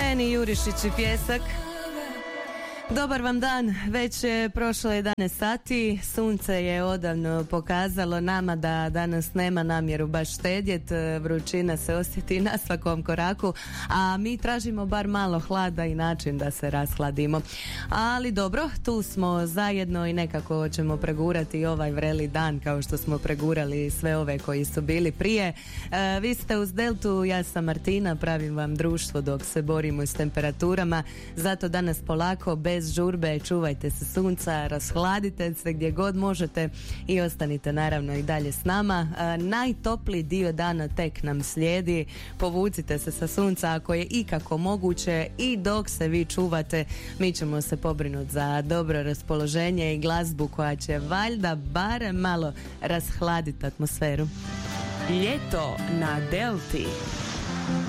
Eni Jurišić i Pjesak. Dobar vam dan, već je prošlo 11 sati, sunce je odavno pokazalo nama da danas nema namjeru baš štedjet, vrućina se osjeti na svakom koraku, a mi tražimo bar malo hlada i način da se rashladimo. Ali dobro, tu smo zajedno i nekako ćemo pregurati ovaj vreli dan kao što smo pregurali sve ove koji su bili prije. Vi ste uz Deltu, ja sam Martina, pravim vam društvo dok se borimo s temperaturama, zato danas polako, bez žurbe, čuvajte se sunca, rashladite se gdje god možete i ostanite naravno i dalje s nama. Najtopliji dio dana tek nam slijedi, povucite se sa sunca ako je ikako moguće i dok se vi čuvate mi ćemo se pobrinuti za dobro raspoloženje i glazbu koja će valjda barem malo rashladiti atmosferu. Ljeto na Delti.